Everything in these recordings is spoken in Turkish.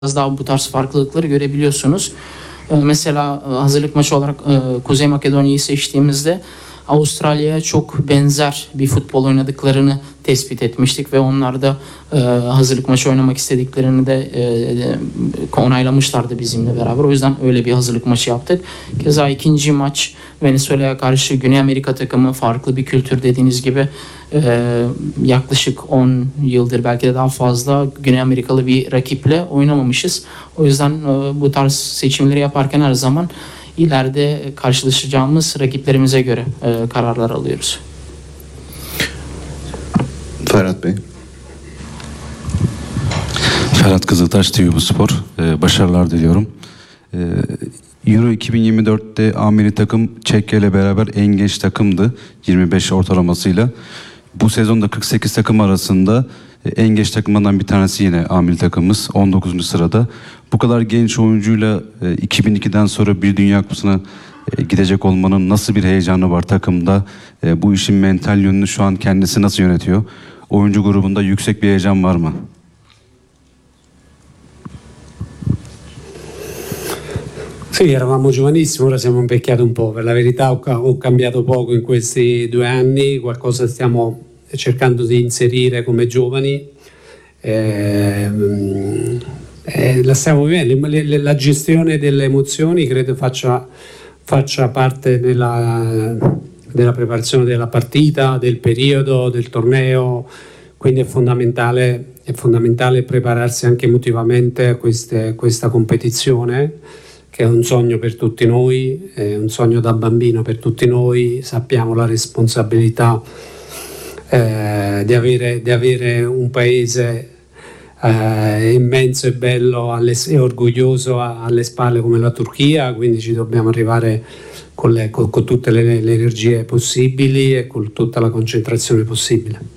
biraz daha bu tarz farklılıkları görebiliyorsunuz. Mesela hazırlık maçı olarak Kuzey Makedonya'yı seçtiğimizde Avustralya'ya çok benzer bir futbol oynadıklarını tespit etmiştik ve onlar da hazırlık maçı oynamak istediklerini de onaylamışlardı bizimle beraber. O yüzden öyle bir hazırlık maçı yaptık. Keza ikinci maç Venezuela'ya karşı Güney Amerika takımı, farklı bir kültür, dediğiniz gibi yaklaşık 10 yıldır belki de daha fazla Güney Amerikalı bir rakiple oynamamışız. O yüzden bu tarz seçimleri yaparken her zaman ileride karşılaşacağımız rakiplerimize göre kararlar alıyoruz. Ferhat Bey. Ferhat Kızıltaş, TV Spor. Başarılar diliyorum. Euro 2024'te A milli takım Çekya ile beraber en genç takımdı, 25 ortalamasıyla. Bu sezonda 48 takım arasında en genç takımlardan bir tanesi yine A milli takımımız, 19. sırada. Bu kadar genç oyuncuyla 2002'den sonra bir Dünya Kupası'na gidecek olmanın nasıl bir heyecanı var takımda? Bu işin mental yönünü şu an kendisi nasıl yönetiyor? Oyuncu grubunda yüksek bir heyecan var mı? Sì, eravamo giovanissimi, ora siamo invecchiati un po'. Per la verità ho cambiato poco in questi 2 anni, qualcosa stiamo cercando di inserire come giovani. La stiamo vivendo, la gestione delle emozioni credo faccia parte della preparazione della partita, del periodo, del torneo, quindi è fondamentale prepararsi anche emotivamente a questa competizione, che è un sogno per tutti noi, è un sogno da bambino per tutti noi. Sappiamo la responsabilità di avere un paese immenso e bello e orgoglioso alle spalle come la Turchia, quindi ci dobbiamo arrivare con tutte le energie possibili e con tutta la concentrazione possibile.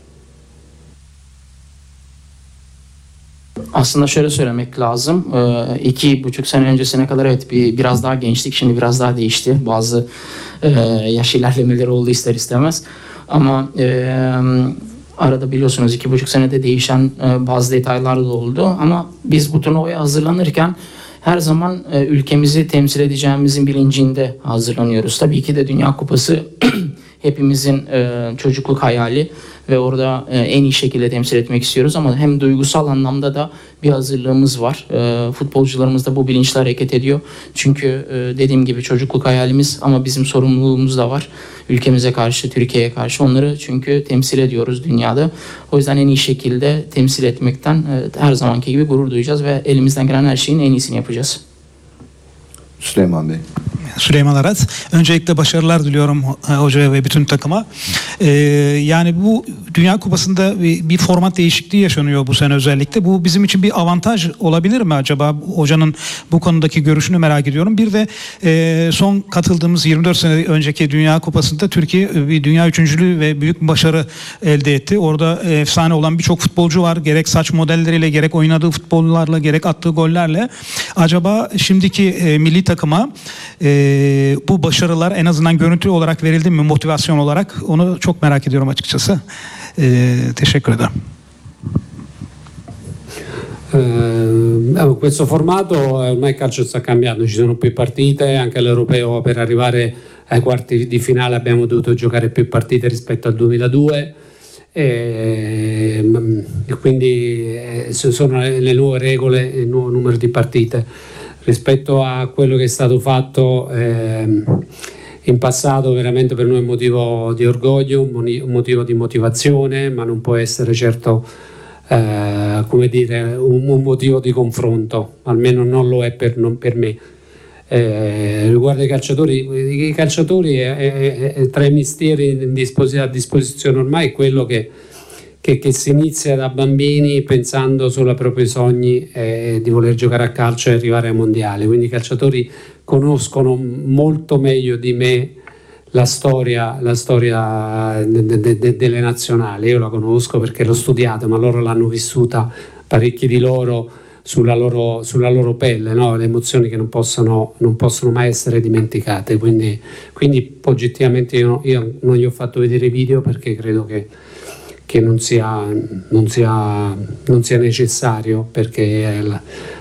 Aslında şöyle söylemek lazım. 2,5 sene öncesine kadar evet biraz daha gençtik. Şimdi biraz daha değişti. Bazı yaş ilerlemeleri oldu ister istemez. Ama arada biliyorsunuz 2,5 senede değişen bazı detaylar da oldu. Ama biz bu turnuvaya hazırlanırken her zaman ülkemizi temsil edeceğimizin bilincinde hazırlanıyoruz. Tabii ki de Dünya Kupası hepimizin çocukluk hayali ve orada en iyi şekilde temsil etmek istiyoruz ama hem duygusal anlamda da bir hazırlığımız var. Futbolcularımız da bu bilinçle hareket ediyor. Çünkü dediğim gibi çocukluk hayalimiz ama bizim sorumluluğumuz da var. Ülkemize karşı, Türkiye'ye karşı onları çünkü temsil ediyoruz dünyada. O yüzden en iyi şekilde temsil etmekten her zamanki gibi gurur duyacağız ve elimizden gelen her şeyin en iyisini yapacağız. Süleyman Bey. Süleyman Arat. Öncelikle başarılar diliyorum hocaya ve bütün takıma. Yani bu Dünya Kupası'nda bir format değişikliği yaşanıyor bu sene özellikle. Bu bizim için bir avantaj olabilir mi acaba? Hocanın bu konudaki görüşünü merak ediyorum. Bir de son katıldığımız 24 sene önceki Dünya Kupası'nda Türkiye bir dünya üçüncülüğü ve büyük bir başarı elde etti. Orada efsane olan birçok futbolcu var. Gerek saç modelleriyle, gerek oynadığı futbollarla, gerek attığı gollerle. Acaba şimdiki milli takıma bu başarılar en azından görüntü olarak verildi mi, motivasyon olarak? Onu çok merak ediyorum açıkçası. Teşekkür ederim. Questo formato ormai il calcio sta cambiando, ci sono più partite, anche all'Europeo per arrivare ai quarti di finale abbiamo dovuto giocare più partite rispetto al 2002 e quindi sono le nuove regole, il nuovo numero di partite. Rispetto a quello che è stato fatto in passato, veramente per noi è un motivo di orgoglio, un motivo di motivazione, ma non può essere certo come dire, un motivo di confronto, almeno non lo è per me. Riguardo i calciatori è tra i mestieri a disposizione ormai è quello che si inizia da bambini pensando solo ai propri sogni di voler giocare a calcio e arrivare ai mondiali, quindi i calciatori conoscono molto meglio di me la storia delle nazionali. Io la conosco perché l'ho studiata, ma loro l'hanno vissuta, parecchi di loro sulla loro pelle, no? Le emozioni che non possono mai essere dimenticate, quindi oggettivamente io non gli ho fatto vedere video perché credo che che non sia necessario, perché